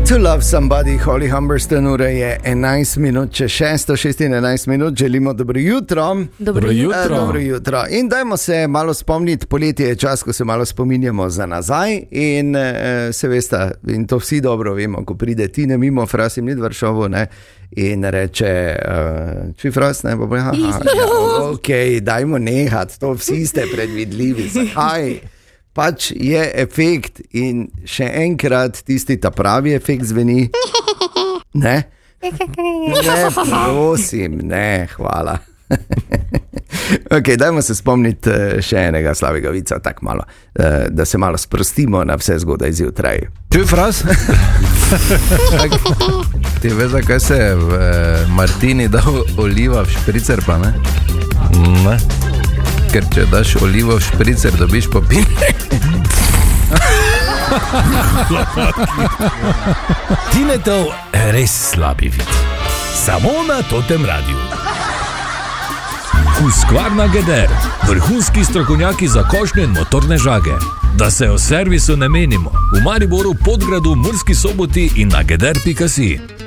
To Love Somebody, Holly Humberstone, ura je 11 minut, če 6:11 minut, želimo dobro jutro. Dobro jutro. In dajmo se malo spomniti, poletje je čas, ko se malo spominjamo za nazaj in se veste, in to vsi dobro vemo, ko pride Tine mimo, Frasim ni Varšovo, ne, in reče, či Fras, ne, bo ja, ok, dajmo nehat, to vsi ste predvidljivi, zakaj? Pač je efekt in še enkrat tisti ta pravi efekt zveni. Ne? Ne, prosim, ne, hvala. Ok, dajmo se spomniti še enega slavega vica, tako malo, da se malo sprostimo na vse zgodaj zjutraj. Čuj, Fras? Ti veš, zakaj se je v Martini dal oliva v špricer, pa ne? Ne. Ker če daš olivo v špricer, dobiš popinek. Tinetov res slabi vid. Samo na Totem Radiu. Husqvarna Geder, vrhunski strokovnjaki za košnje in motorne žage. Da se o servisu ne menimo. V Mariboru, Podgradu, Murski Soboti in na geder.si.